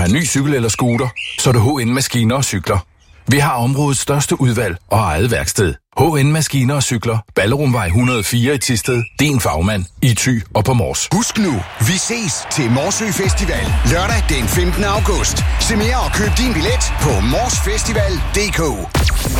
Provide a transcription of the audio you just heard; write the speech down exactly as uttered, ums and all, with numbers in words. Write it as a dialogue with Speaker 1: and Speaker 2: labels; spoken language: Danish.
Speaker 1: have ny cykel eller scooter, så er det H N Maskiner og Cykler. Vi har områdets største udvalg og eget værksted. H N Maskiner og Cykler. Ballerumvej et hundrede og fire i Thisted. Din fagmand i Thy og på Mors.
Speaker 2: Husk nu, vi ses til Morsø Festival lørdag den femtende august. Se mere og køb din billet på morsfestival punktum d k.